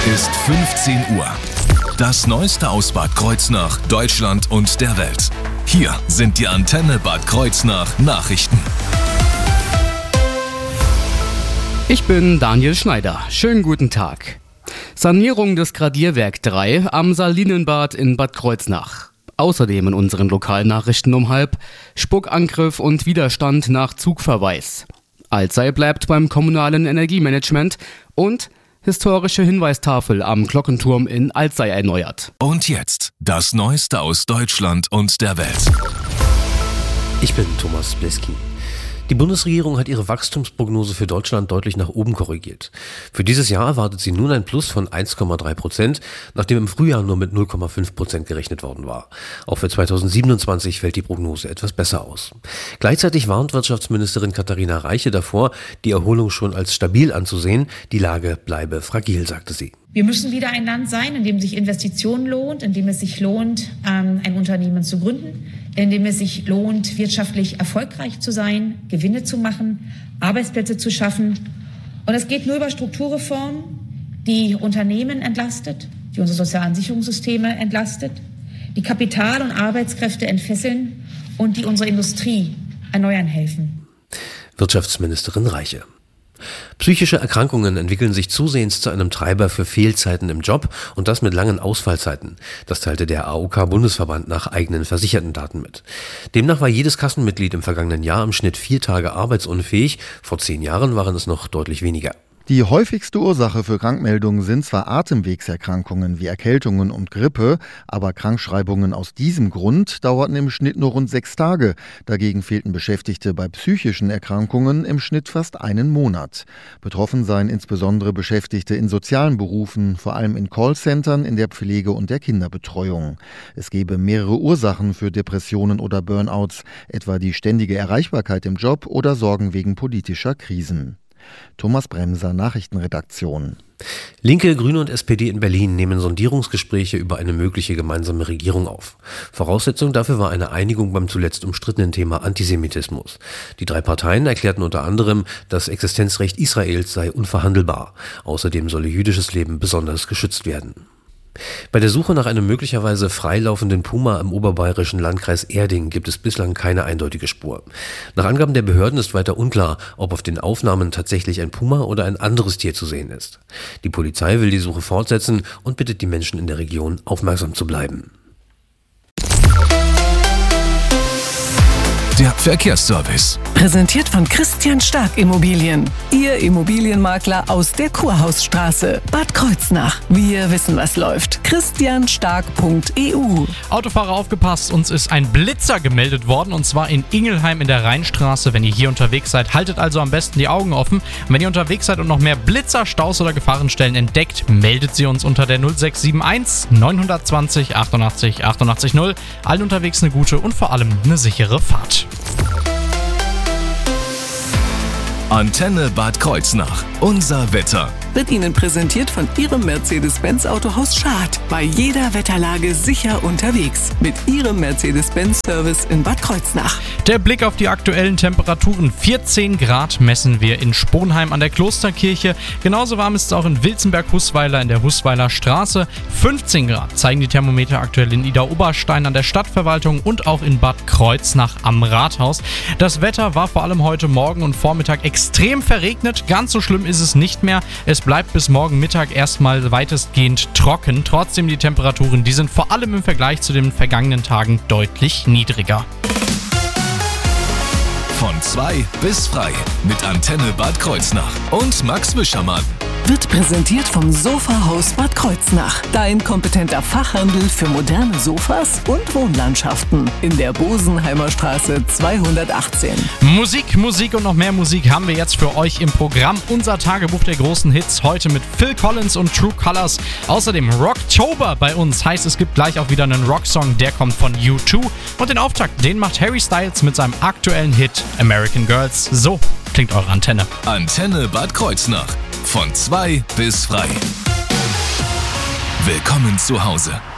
Es ist 15 Uhr. Das Neueste aus Bad Kreuznach, Deutschland und der Welt. Hier sind die Antenne Bad Kreuznach Nachrichten. Ich bin Daniel Schneider. Schönen guten Tag. Sanierung des Gradierwerk 3 am Salinenbad in Bad Kreuznach. Außerdem in unseren Lokalnachrichten um 12:30 Spuckangriff und Widerstand nach Zugverweis. Alzey bleibt beim kommunalen Energiemanagement und historische Hinweistafel am Glockenturm in Alzey erneuert. Und jetzt das Neueste aus Deutschland und der Welt. Ich bin Thomas Bleski. Die Bundesregierung hat ihre Wachstumsprognose für Deutschland deutlich nach oben korrigiert. Für dieses Jahr erwartet sie nun ein Plus von 1,3%, nachdem im Frühjahr nur mit 0,5% gerechnet worden war. Auch für 2027 fällt die Prognose etwas besser aus. Gleichzeitig warnt Wirtschaftsministerin Katharina Reiche davor, die Erholung schon als stabil anzusehen. Die Lage bleibe fragil, sagte sie. Wir müssen wieder ein Land sein, in dem sich Investitionen lohnt, in dem es sich lohnt, ein Unternehmen zu gründen, in dem es sich lohnt, wirtschaftlich erfolgreich zu sein, Gewinne zu machen, Arbeitsplätze zu schaffen. Und es geht nur über Strukturreformen, die Unternehmen entlastet, die unsere sozialen Sicherungssysteme entlastet, die Kapital- und Arbeitskräfte entfesseln und die unsere Industrie erneuern helfen. Wirtschaftsministerin Reiche. Psychische Erkrankungen entwickeln sich zusehends zu einem Treiber für Fehlzeiten im Job und das mit langen Ausfallzeiten. Das teilte der AOK-Bundesverband nach eigenen versicherten Daten mit. Demnach war jedes Kassenmitglied im vergangenen Jahr im Schnitt 4 Tage arbeitsunfähig. Vor 10 Jahren waren es noch deutlich weniger. Die häufigste Ursache für Krankmeldungen sind zwar Atemwegserkrankungen wie Erkältungen und Grippe, aber Krankschreibungen aus diesem Grund dauerten im Schnitt nur rund 6 Tage. Dagegen fehlten Beschäftigte bei psychischen Erkrankungen im Schnitt fast einen Monat. Betroffen seien insbesondere Beschäftigte in sozialen Berufen, vor allem in Callcentern, in der Pflege und der Kinderbetreuung. Es gebe mehrere Ursachen für Depressionen oder Burnouts, etwa die ständige Erreichbarkeit im Job oder Sorgen wegen politischer Krisen. Thomas Bremser, Nachrichtenredaktion. Linke, Grüne und SPD in Berlin nehmen Sondierungsgespräche über eine mögliche gemeinsame Regierung auf. Voraussetzung dafür war eine Einigung beim zuletzt umstrittenen Thema Antisemitismus. Die 3 Parteien erklärten unter anderem, das Existenzrecht Israels sei unverhandelbar. Außerdem solle jüdisches Leben besonders geschützt werden. Bei der Suche nach einem möglicherweise freilaufenden Puma im oberbayerischen Landkreis Erding gibt es bislang keine eindeutige Spur. Nach Angaben der Behörden ist weiter unklar, ob auf den Aufnahmen tatsächlich ein Puma oder ein anderes Tier zu sehen ist. Die Polizei will die Suche fortsetzen und bittet die Menschen in der Region, aufmerksam zu bleiben. Der Verkehrsservice. Präsentiert von Christian Stark Immobilien. Ihr Immobilienmakler aus der Kurhausstraße, Bad Kreuznach. Wir wissen, was läuft. christianstark.eu. Autofahrer aufgepasst, uns ist ein Blitzer gemeldet worden und zwar in Ingelheim in der Rheinstraße. Wenn ihr hier unterwegs seid, haltet also am besten die Augen offen. Und wenn ihr unterwegs seid und noch mehr Blitzer, Staus oder Gefahrenstellen entdeckt, meldet sie uns unter der 0671 920 88 88 0. Allen unterwegs eine gute und vor allem eine sichere Fahrt. Antenne Bad Kreuznach. Unser Wetter. Wird Ihnen präsentiert von Ihrem Mercedes-Benz Autohaus Schad. Bei jeder Wetterlage sicher unterwegs. Mit Ihrem Mercedes-Benz-Service in Bad Kreuznach. Der Blick auf die aktuellen Temperaturen. 14 Grad messen wir in Sponheim an der Klosterkirche. Genauso warm ist es auch in Wilzenberg-Husweiler in der Husweiler Straße. 15 Grad zeigen die Thermometer aktuell in Idar-Oberstein an der Stadtverwaltung und auch in Bad Kreuznach am Rathaus. Das Wetter war vor allem heute Morgen und Vormittag extrem verregnet. Ganz so schlimm ist es nicht mehr. Es bleibt bis morgen Mittag erstmal weitestgehend trocken. Trotzdem die Temperaturen, die sind vor allem im Vergleich zu den vergangenen Tagen deutlich niedriger. Von 2 bis frei mit Antenne Bad Kreuznach und Max Wischermann. Wird präsentiert vom Sofahaus Bad Kreuznach. Dein kompetenter Fachhandel für moderne Sofas und Wohnlandschaften. In der Bosenheimer Straße 218. Musik und noch mehr Musik haben wir jetzt für euch im Programm. Unser Tagebuch der großen Hits. Heute mit Phil Collins und True Colors. Außerdem Rocktober bei uns. Heißt, es gibt gleich auch wieder einen Rocksong. Der kommt von U2. Und den Auftakt, den macht Harry Styles mit seinem aktuellen Hit American Girls. So klingt eure Antenne. Antenne Bad Kreuznach. Von 2 bis frei. Willkommen zu Hause.